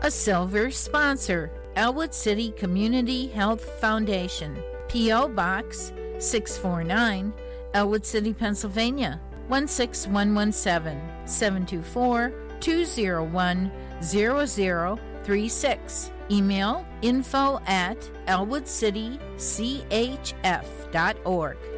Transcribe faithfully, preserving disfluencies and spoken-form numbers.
A silver sponsor, Elwood City Community Health Foundation, P O. Box six four nine, Elwood City, Pennsylvania, one six one one seven, seven two four, two zero one, zero zero three six. Email info at elwood city c h f dot org.